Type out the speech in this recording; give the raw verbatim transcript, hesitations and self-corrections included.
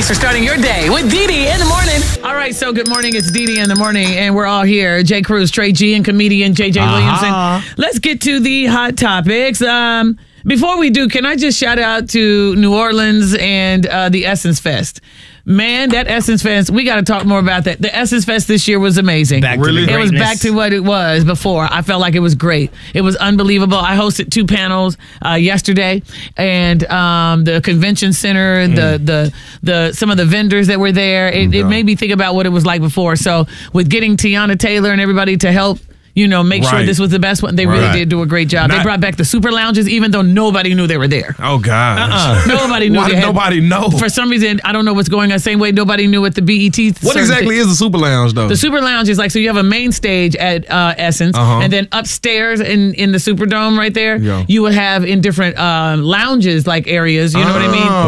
Thanks for starting your day with Dee Dee in the morning. All right, so good morning. It's Dee Dee in the morning, and we're all here. Jay Cruz, Trey G, and comedian J J Uh-huh. Williamson. Let's get to the hot topics. Um, before we do, can I just shout out to New Orleans and uh, the Essence Fest? Man, that Essence Fest, we got to talk more about that. The Essence Fest this year was amazing. Back to Really? the It was greatness. back to what it was before. I felt like it was great. It was unbelievable. I hosted two panels uh, yesterday, and um, the convention center, the the the some of the vendors that were there. It, it Yeah. made me think about what it was like before. So with getting Tiana Taylor and everybody to help, you know, make sure Right. this was the best one, they really Right. did do a great job. they Not- brought back the super lounges, even though nobody knew they were there. Oh, gosh. Uh-uh. Nobody knew. Why they did had- nobody know? For some reason, I don't know what's going on. Same way nobody knew what the B E T. What certain exactly thing- is the Super Lounge, though? the Super Lounge is like, so you have a main stage at uh, Essence, Uh-huh. and then upstairs in, in the Superdome right there, Yeah. you would have in different um, lounges, like areas, you know what I mean? Oh.